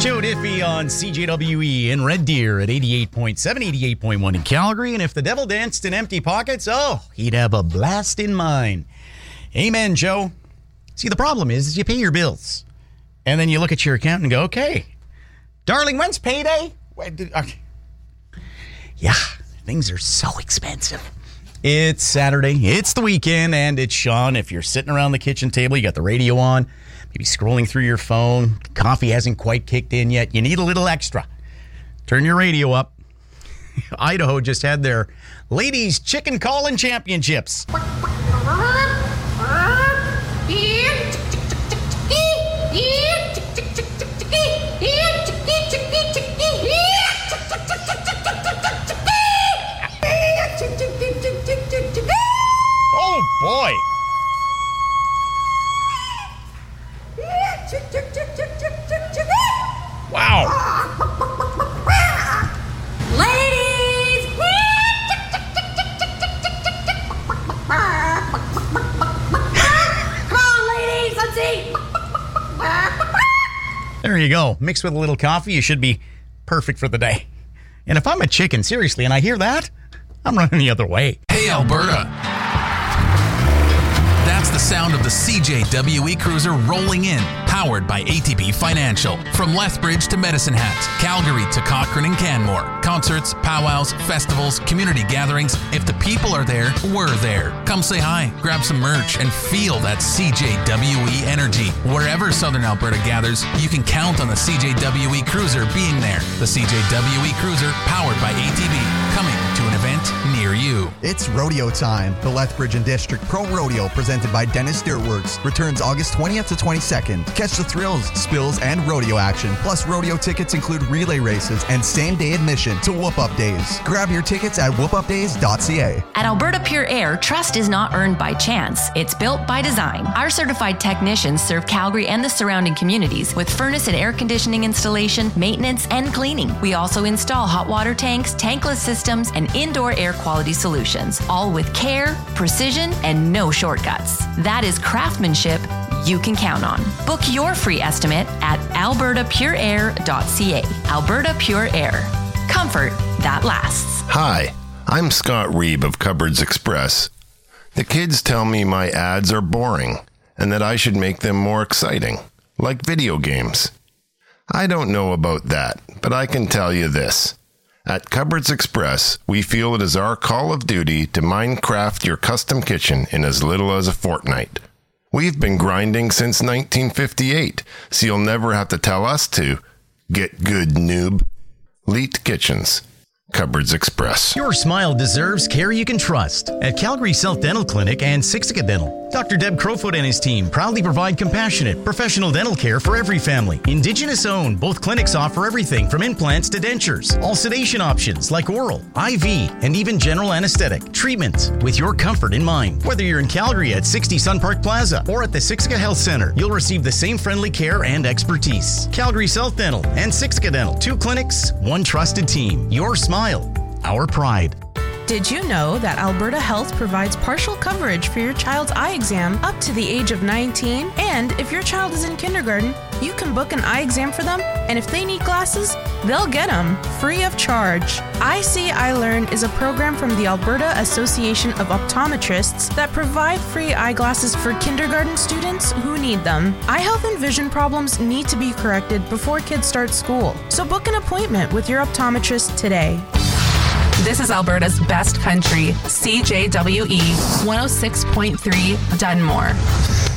Joe Diffie on CJWE in Red Deer at 88.7, 88.1 in Calgary. And if the devil danced in empty pockets, he'd have a blast in mine. Amen, Joe. See, the problem is you pay your bills. And then you look at your account and go, okay, darling, when's payday? Yeah, things are so expensive. It's Saturday, it's the weekend, and it's Sean. If you're sitting around the kitchen table, you got the radio on, maybe scrolling through your phone, coffee hasn't quite kicked in yet, you need a little extra. Turn your radio up. Idaho just had their ladies chicken calling championships. Oh boy. Wow. Ladies! Come on, ladies, let's eat! There you go. Mixed with a little coffee, you should be perfect for the day. And if I'm a chicken, seriously, and I hear that, I'm running the other way. Hey, Alberta. That's the sound of the CJWE Cruiser rolling in, powered by ATB Financial. From Lethbridge to Medicine Hat, Calgary to Cochrane and Canmore. Concerts, powwows, festivals, community gatherings. If the people are there, we're there. Come say hi, grab some merch, and feel that CJWE energy. Wherever Southern Alberta gathers, you can count on the CJWE Cruiser being there. The CJWE Cruiser, powered by ATB, coming to an event near you. It's rodeo time. The Lethbridge and District Pro Rodeo, presented by Dennis Dirtworks, returns August 20th to 22nd. Catch the thrills, spills, and rodeo action. Plus, rodeo tickets include relay races and same-day admission to Whoop Up Days. Grab your tickets at whoopupdays.ca. At Alberta Pure Air, trust is not earned by chance. It's built by design. Our certified technicians serve Calgary and the surrounding communities with furnace and air conditioning installation, maintenance, and cleaning. We also install hot water tanks, tankless systems, and indoor air quality solutions, all with care, precision, and no shortcuts. That is craftsmanship you can count on. Book your free estimate at albertapureair.ca. Alberta Pure Air. Comfort that lasts. Hi, I'm Scott Reeb of Cupboards Express. The kids tell me my ads are boring and that I should make them more exciting, like video games. I don't know about that, but I can tell you this. At Cupboards Express, we feel it is our call of duty to Minecraft your custom kitchen in as little as a fortnight. We've been grinding since 1958, so you'll never have to tell us to. Get good, noob. Leet Kitchens. Cupboards Express. Your smile deserves care you can trust at Calgary South Dental Clinic and Siksika Dental. Dr. Deb Crowfoot and his team proudly provide compassionate, professional dental care for every family. Indigenous owned, both clinics offer everything from implants to dentures. All sedation options like oral, IV, and even general anesthetic. Treatment with your comfort in mind. Whether you're in Calgary at 60 Sun Park Plaza or at the Siksika Health Center, you'll receive the same friendly care and expertise. Calgary South Dental and Siksika Dental. 2 clinics, 1 trusted team. Your smile, our pride. Did you know that Alberta Health provides partial coverage for your child's eye exam up to the age of 19? And if your child is in kindergarten, you can book an eye exam for them, and if they need glasses, they'll get them free of charge. I See, I Learn is a program from the Alberta Association of Optometrists that provide free eyeglasses for kindergarten students who need them. Eye health and vision problems need to be corrected before kids start school, so book an appointment with your optometrist today. This is Alberta's best country, CJWE 106.3 Dunmore.